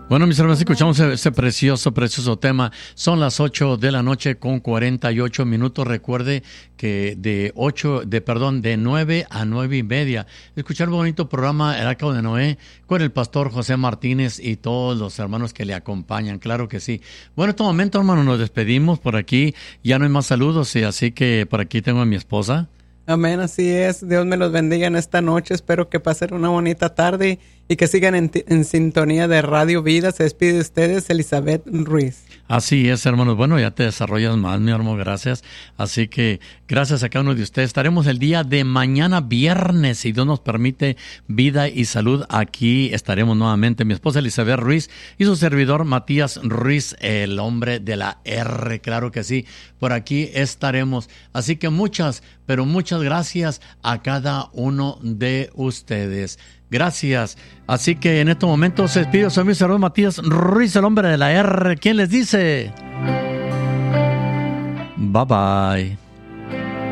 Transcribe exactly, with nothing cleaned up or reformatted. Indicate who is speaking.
Speaker 1: Bueno, mis hermanos, escuchamos ese precioso, precioso tema. Son las ocho de la noche con cuarenta y ocho minutos. Recuerde que de ocho, de perdón, de nueve a nueve y media. Escuchar un bonito programa El Arca de Noé con el pastor José Martínez y todos los hermanos que le acompañan. Claro que sí. Bueno, en este momento, hermano, nos despedimos por aquí. Ya no hay más saludos, y así que por aquí tengo a mi esposa.
Speaker 2: Amén, así es. Dios me los bendiga en esta noche. Espero que pasen una bonita tarde y que sigan en, en sintonía de Radio Vida. Se despide de ustedes Elizabeth Ruiz.
Speaker 1: Así es, hermanos. Bueno, ya te desarrollas más, mi hermano, gracias. Así que gracias a cada uno de ustedes. Estaremos el día de mañana viernes, si Dios nos permite, vida y salud. Aquí estaremos nuevamente. Mi esposa Elizabeth Ruiz y su servidor Matías Ruiz, el hombre de la R. Claro que sí, por aquí estaremos. Así que muchas, pero muchas gracias a cada uno de ustedes. Gracias. Así que en estos momentos se despide su amigo servidor Matías Ruiz, el hombre de la R. ¿Quién les dice? Bye bye.